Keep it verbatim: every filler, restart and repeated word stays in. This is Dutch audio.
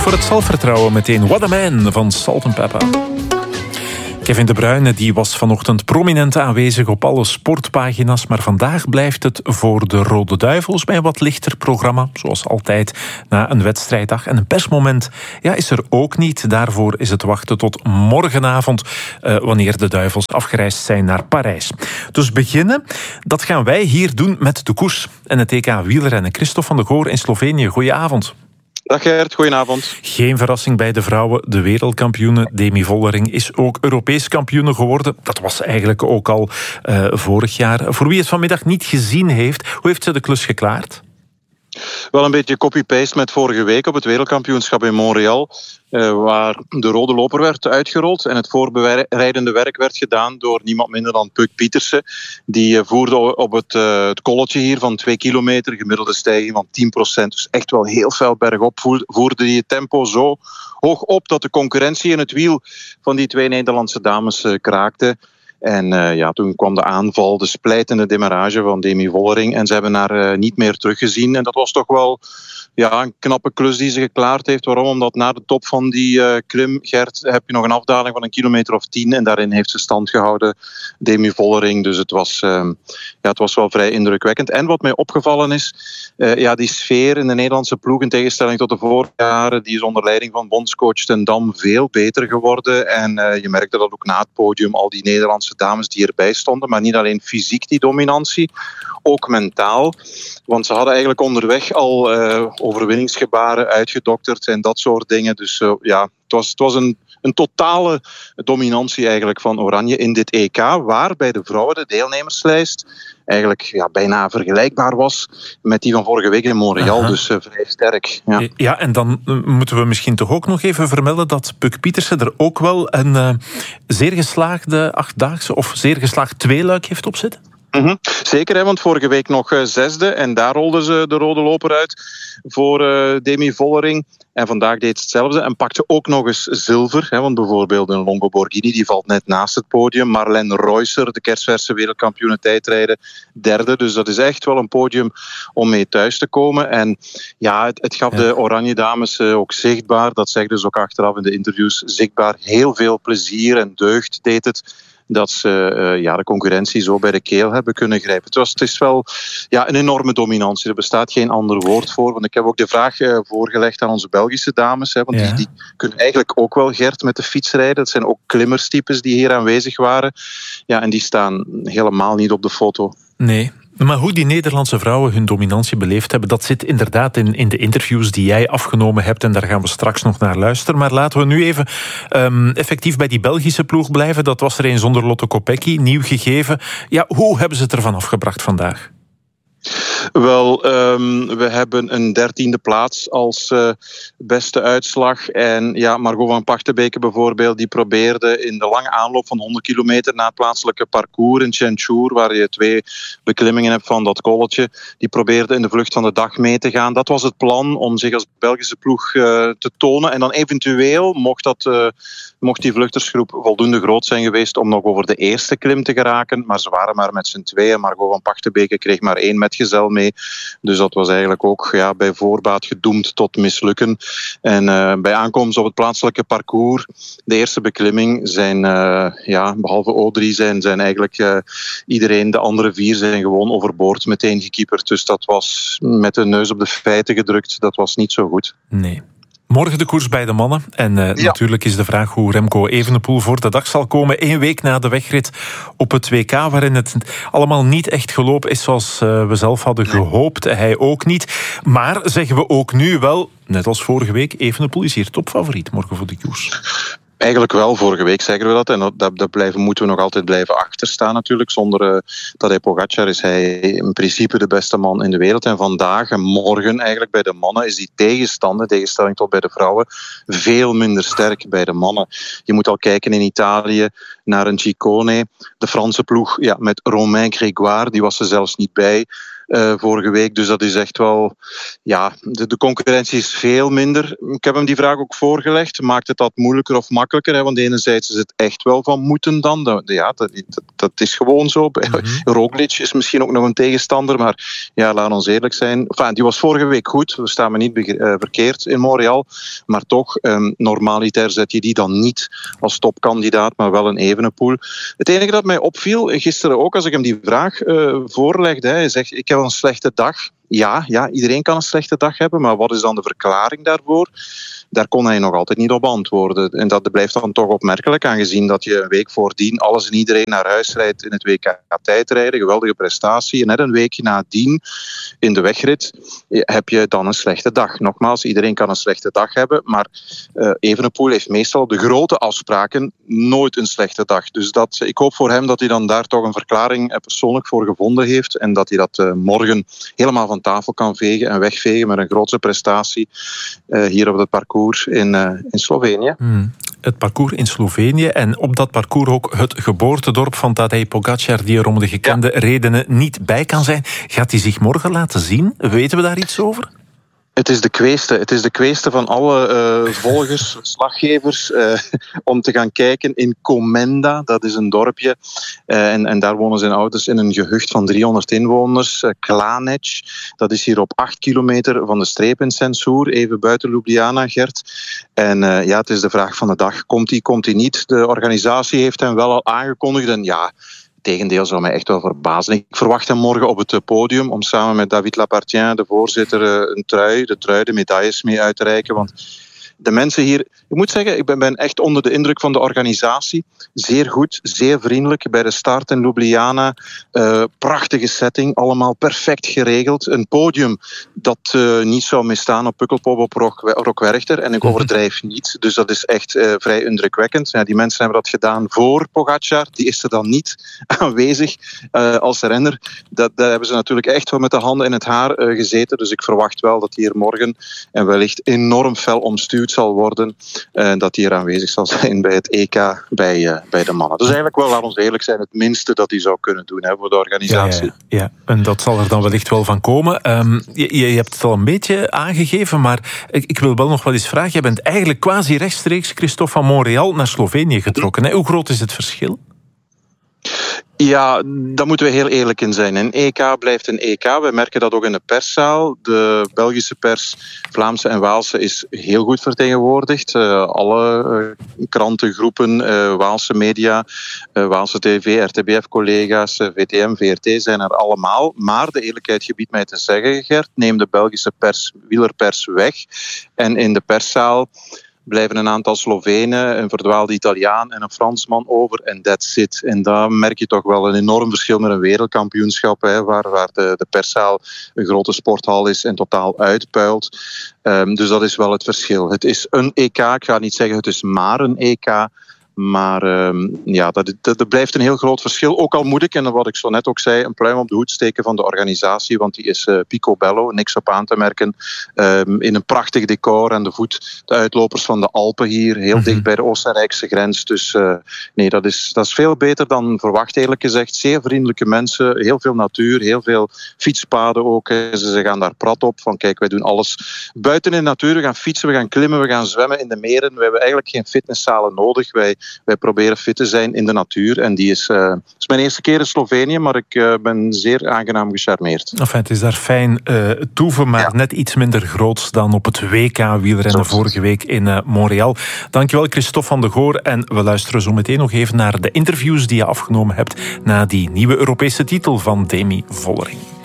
voor het zelfvertrouwen meteen. What a Man van Salt and Pepper. Kevin De Bruyne die was vanochtend prominent aanwezig op alle sportpagina's, maar vandaag blijft het voor de Rode Duivels bij een wat lichter programma, zoals altijd na een wedstrijddag. En een persmoment ja, is er ook niet. Daarvoor is het wachten tot morgenavond, uh, wanneer de Duivels afgereisd zijn naar Parijs. Dus beginnen, dat gaan wij hier doen met de koers en het E K wielrennen. Christophe van de Goor in Slovenië, goedenavond. Dag Gert, goedenavond. Geen verrassing bij de vrouwen. De wereldkampioene Demi Vollering is ook Europees kampioene geworden. Dat was eigenlijk ook al uh, vorig jaar. Voor wie het vanmiddag niet gezien heeft, hoe heeft ze de klus geklaard? Wel een beetje copy-paste met vorige week op het wereldkampioenschap in Montreal, uh, waar de rode loper werd uitgerold en het voorbereidende werk werd gedaan door niemand minder dan Puk Pieterse. Die uh, voerde op het, uh, het kolletje hier van twee kilometer, gemiddelde stijging van tien procent. Dus echt wel heel fel bergop voerde die het tempo zo hoog op dat de concurrentie in het wiel van die twee Nederlandse dames uh, kraakte. En uh, ja, toen kwam de aanval, de splijtende demarrage van Demi Vollering. En ze hebben haar uh, niet meer teruggezien. En dat was toch wel ja, een knappe klus die ze geklaard heeft. Waarom? Omdat na de top van die uh, klim, Gert, heb je nog een afdaling van een kilometer of tien. En daarin heeft ze stand gehouden, Demi Vollering. Dus het was, uh, ja, het was wel vrij indrukwekkend. En wat mij opgevallen is, uh, ja, die sfeer in de Nederlandse ploeg, in tegenstelling tot de vorige jaren, die is onder leiding van bondscoach Ten Dam veel beter geworden. En uh, je merkte dat ook na het podium al die Nederlandse dames die erbij stonden, maar niet alleen fysiek die dominantie, ook mentaal. Want ze hadden eigenlijk onderweg al uh, overwinningsgebaren uitgedokterd en dat soort dingen. Dus uh, ja, het was, het was een, een totale dominantie eigenlijk van Oranje in dit E K, waar bij de vrouwen de deelnemerslijst eigenlijk ja, bijna vergelijkbaar was met die van vorige week in Montreal. Aha. Dus uh, vrij sterk. Ja. ja, en dan moeten we misschien toch ook nog even vermelden dat Puk Pieterse er ook wel een uh, zeer geslaagde achtdaagse of zeer geslaagd tweeluik heeft op zitten. Mm-hmm. Zeker, hè, want vorige week nog uh, zesde en daar rolden ze de rode loper uit voor uh, Demi Vollering. En vandaag deed ze hetzelfde en pakte ook nog eens zilver. Hè, want bijvoorbeeld een Longo Borghini die valt net naast het podium. Marlene Reusser, de kerstverse wereldkampioene tijdrijden, derde. Dus dat is echt wel een podium om mee thuis te komen. En ja, het, het gaf ja. de Oranje dames uh, ook zichtbaar, dat zeggen ze ook achteraf in de interviews, zichtbaar heel veel plezier en deugd deed het dat ze uh, ja, de concurrentie zo bij de keel hebben kunnen grijpen. Het, was, het is wel ja, een enorme dominantie. Er bestaat geen ander woord voor. Want ik heb ook de vraag uh, voorgelegd aan onze Belgische dames. Hè, want ja. die, die kunnen eigenlijk ook wel, Gert, met de fiets rijden. Dat zijn ook klimmerstypes die hier aanwezig waren. Ja, en die staan helemaal niet op de foto. Nee. Maar hoe die Nederlandse vrouwen hun dominantie beleefd hebben, dat zit inderdaad in, in de interviews die jij afgenomen hebt en daar gaan we straks nog naar luisteren. Maar laten we nu even um, effectief bij die Belgische ploeg blijven. Dat was er een zonder Lotte Kopecky, nieuw gegeven. Ja, hoe hebben ze het ervan afgebracht vandaag? Wel, um, we hebben een dertiende plaats als uh, beste uitslag. En ja, Margot van Pachtenbeke bijvoorbeeld, die probeerde in de lange aanloop van honderd kilometer na het plaatselijke parcours in Chenchur, waar je twee beklimmingen hebt van dat kolletje, die probeerde in de vlucht van de dag mee te gaan. Dat was het plan, om zich als Belgische ploeg uh, te tonen. En dan eventueel, mocht, dat, uh, mocht die vluchtersgroep voldoende groot zijn geweest om nog over de eerste klim te geraken. Maar ze waren maar met z'n tweeën. Margot van Pachtenbeke kreeg maar één metgezel mee. Dus dat was eigenlijk ook ja, bij voorbaat gedoemd tot mislukken. En uh, bij aankomst op het plaatselijke parcours, de eerste beklimming, zijn, uh, ja, behalve Audrey, zijn, zijn eigenlijk uh, iedereen, de andere vier, zijn gewoon overboord meteen gekieperd. Dus dat was met de neus op de feiten gedrukt. Dat was niet zo goed. Nee. Morgen de koers bij de mannen. En uh, ja. natuurlijk is de vraag hoe Remco Evenepoel voor de dag zal komen. Eén week na de wegrit op het W K, waarin het allemaal niet echt gelopen is zoals uh, we zelf hadden gehoopt. Hij ook niet. Maar zeggen we ook nu wel, net als vorige week, Evenepoel is hier topfavoriet morgen voor de koers. Eigenlijk wel, vorige week zeggen we dat. En dat, dat blijven, moeten we nog altijd blijven achterstaan natuurlijk. Zonder uh, Tadej Pogacar is hij in principe de beste man in de wereld. En vandaag en morgen eigenlijk bij de mannen is die tegenstander, tegenstelling tot bij de vrouwen, veel minder sterk bij de mannen. Je moet al kijken in Italië naar een Ciccone. De Franse ploeg ja, met Romain Grégoire, die was er zelfs niet bij. uh, vorige week. Dus dat is echt wel... Ja, de, de concurrentie is veel minder. Ik heb hem die vraag ook voorgelegd. Maakt het dat moeilijker of makkelijker? Hè? Want enerzijds is het echt wel van moeten dan. Ja, dat, dat, dat is gewoon zo. Mm-hmm. Roglic is misschien ook nog een tegenstander, maar ja, laat ons eerlijk zijn. Enfin, die was vorige week goed. We staan me niet be- uh, verkeerd in Montreal. Maar toch, um, normaliter zet je die dan niet als topkandidaat, maar wel een Evenepoel. Het enige dat mij opviel, gisteren ook, als ik hem die vraag uh, voorlegde, hè, hij zegt, ik heb een slechte dag. Ja, ja, iedereen kan een slechte dag hebben, maar wat is dan de verklaring daarvoor? Daar kon hij nog altijd niet op antwoorden. En dat blijft dan toch opmerkelijk, aangezien dat je een week voordien alles en iedereen naar huis rijdt in het W K-tijdrijden. Geweldige prestatie. En net een weekje nadien, in de wegrit, heb je dan een slechte dag. Nogmaals, iedereen kan een slechte dag hebben, maar uh, Evenepoel heeft meestal op de grote afspraken nooit een slechte dag. Dus dat, ik hoop voor hem dat hij dan daar toch een verklaring uh, persoonlijk voor gevonden heeft en dat hij dat uh, morgen helemaal van tafel kan vegen en wegvegen met een grootse prestatie uh, hier op het parcours in, uh, in Slovenië. Hmm. Het parcours in Slovenië en op dat parcours ook het geboortedorp van Tadej Pogačar, die er om de gekende ja. redenen niet bij kan zijn. Gaat hij zich morgen laten zien? Weten we daar iets over? Het is de kweeste. Het is de kweeste van alle uh, volgers, verslaggevers, uh, om te gaan kijken in Komenda. Dat is een dorpje. Uh, en, en daar wonen zijn ouders in een gehucht van driehonderd inwoners. Uh, Klanec. Dat is hier op acht kilometer van de streep in Sensur, even buiten Ljubljana, Gert. En uh, ja, het is de vraag van de dag. Komt hij, komt hij niet? De organisatie heeft hem wel al aangekondigd. En ja... Tegendeel zou mij echt wel verbazen. Ik verwacht hem morgen op het podium om samen met David Lapartien, de voorzitter, een trui, de trui, de medailles mee uit te reiken. Want de mensen hier, ik moet zeggen, ik ben, ben echt onder de indruk van de organisatie. Zeer goed, zeer vriendelijk. Bij de start in Ljubljana, uh, prachtige setting, allemaal perfect geregeld. Een podium dat uh, niet zou misstaan op Pukkelpop op Rock Werchter. En ik overdrijf niet, dus dat is echt uh, vrij indrukwekkend. Ja, die mensen hebben dat gedaan voor Pogačar. Die is er dan niet aanwezig uh, als renner. Dat, daar hebben ze natuurlijk echt wel met de handen in het haar uh, gezeten. Dus ik verwacht wel dat hij hier morgen en wellicht enorm fel omstuwd zal worden en dat hij er aanwezig zal zijn bij het E K bij, uh, bij de mannen. Dus eigenlijk wel, laat ons eerlijk zijn, het minste dat hij zou kunnen doen hè, voor de organisatie. Ja, ja, ja, en dat zal er dan wellicht wel van komen. Um, je, je hebt het al een beetje aangegeven, maar ik, ik wil wel nog wel eens vragen. Je bent eigenlijk quasi rechtstreeks, Christophe, van Montreal naar Slovenië getrokken. Hè? Hoe groot is het verschil? Ja, daar moeten we heel eerlijk in zijn. Een E K blijft een E K. We merken dat ook in de perszaal. De Belgische pers, Vlaamse en Waalse, is heel goed vertegenwoordigd. Uh, alle uh, krantengroepen, uh, Waalse media, uh, Waalse tv, R T B F-collega's, uh, V T M, V R T zijn er allemaal. Maar de eerlijkheid gebiedt mij te zeggen, Gert, neem de Belgische pers, wielerpers weg. En in de perszaal blijven een aantal Slovenen, een verdwaalde Italiaan en een Fransman over en that's it. En daar merk je toch wel een enorm verschil met een wereldkampioenschap, hè, waar, waar de, de perszaal een grote sporthal is en totaal uitpuilt. Um, dus dat is wel het verschil. Het is een E K, ik ga niet zeggen het is maar een E K, maar um, ja, dat, dat, dat blijft een heel groot verschil. Ook al moet ik, en wat ik zo net ook zei, een pluim op de hoed steken van de organisatie, want die is uh, picobello, niks op aan te merken. Um, in een prachtig decor aan de voet. De uitlopers van de Alpen hier, heel mm-hmm. dicht bij de Oostenrijkse grens. Dus uh, nee, dat is, dat is veel beter dan verwacht, eerlijk gezegd. Zeer vriendelijke mensen, heel veel natuur, heel veel fietspaden ook. Ze, ze gaan daar prat op, van kijk, wij doen alles buiten in de natuur. We gaan fietsen, we gaan klimmen, we gaan zwemmen in de meren. We hebben eigenlijk geen fitnesszalen nodig. Wij Wij proberen fit te zijn in de natuur. En die is, uh, is mijn eerste keer in Slovenië, maar ik uh, ben zeer aangenaam gecharmeerd. Enfin, het is daar fijn uh, toeven, maar ja. net iets minder groots dan op het W K wielrennen vorige week in uh, Montreal. Dankjewel, Christophe van de Goor. En we luisteren zo meteen nog even naar de interviews die je afgenomen hebt na die nieuwe Europese titel van Demi Vollering.